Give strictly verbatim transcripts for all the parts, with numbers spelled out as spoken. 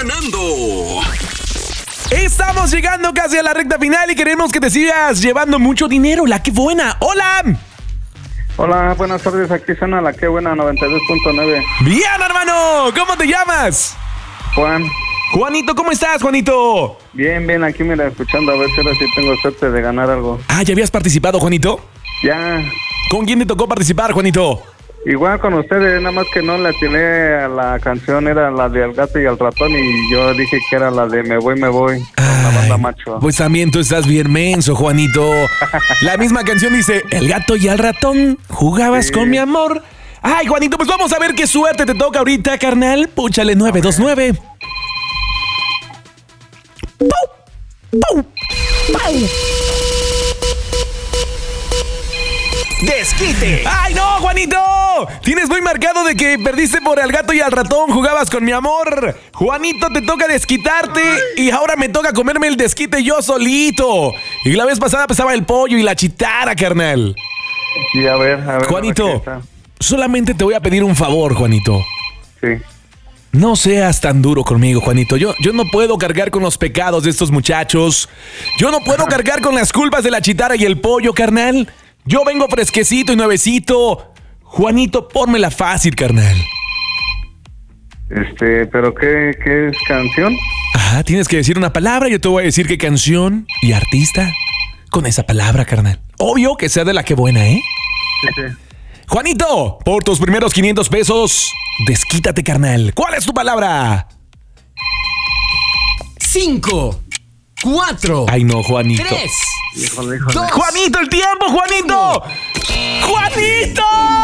ganando. Estamos llegando casi a la recta final y queremos que te sigas llevando mucho dinero. La que buena. ¡Hola! Hola, buenas tardes. Aquí suena la que buena noventa y dos punto nueve. Bien, hermano. ¿Cómo te llamas? Juan. Juanito, ¿cómo estás, Juanito? Bien, bien. Aquí mira, escuchando a ver si ahora sí tengo suerte de ganar algo. Ah, ¿ya habías participado, Juanito? Ya. ¿Con quién te tocó participar, Juanito? Igual con ustedes, nada más que no le atiné a la canción, era la de El Gato y el Ratón y yo dije que era la de Me Voy, Me Voy, con la banda Macho. Pues también tú estás bien menso, Juanito. La misma canción dice, El gato y el ratón, jugabas sí. con mi amor. Ay, Juanito, pues vamos a ver qué suerte te toca ahorita, carnal. Púchale nueve dos nueve. ¡Pau! ¡Pau! ¡Pau! ¡Desquite! ¡Ay, no, Juanito! Tienes muy marcado de que perdiste por El Gato y al Ratón, jugabas con mi amor. Juanito, te toca desquitarte y ahora me toca comerme el desquite yo solito. Y la vez pasada pesaba el pollo y la chitara, carnal. Sí, a ver, a ver. Juanito, solamente te voy a pedir un favor, Juanito. Sí. No seas tan duro conmigo, Juanito. Yo, yo no puedo cargar con los pecados de estos muchachos. Yo no puedo cargar con las culpas de la chitara y el pollo, carnal. Yo vengo fresquecito y nuevecito. Juanito, pónmela fácil, carnal. Este, ¿pero qué, qué es canción? Ajá, tienes que decir una palabra. Yo te voy a decir qué canción y artista con esa palabra, carnal. Obvio que sea de la que buena, ¿eh? Sí, sí. Juanito, por tus primeros quinientos pesos, desquítate, carnal. ¿Cuál es tu palabra? Cinco. Cuatro. Ay, no, Juanito. Tres. Híjole, híjole. Dos. Juanito, el tiempo, Juanito. ¡Juanito!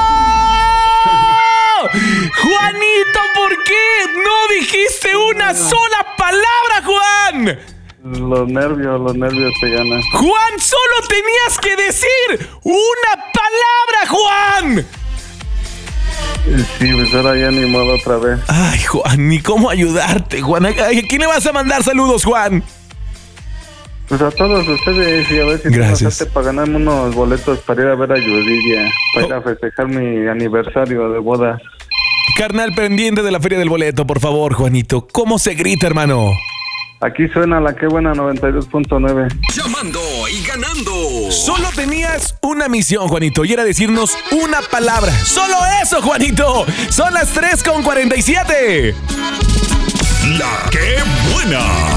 Juanito, ¿por qué no dijiste una sola palabra, Juan? Los nervios, los nervios te ganan. Juan, solo tenías que decir una palabra, Juan. Sí, pues ahora ya ni modo otra vez. Ay, Juan, ni cómo ayudarte, Juan. ¿A quién le vas a mandar saludos, Juan? Pues a todos ustedes y a ver si Gracias. tengo suerte para ganarme unos boletos para ir a ver a Yuridia, para ir a festejar mi aniversario de boda. Carnal, pendiente de la feria del boleto, por favor, Juanito. ¿Cómo se grita, hermano? Aquí suena la que buena noventa y dos punto nueve. Llamando y ganando. Solo tenías una misión, Juanito, y era decirnos una palabra. ¡Solo eso, Juanito! Son las tres con cuarenta y siete. La que buena.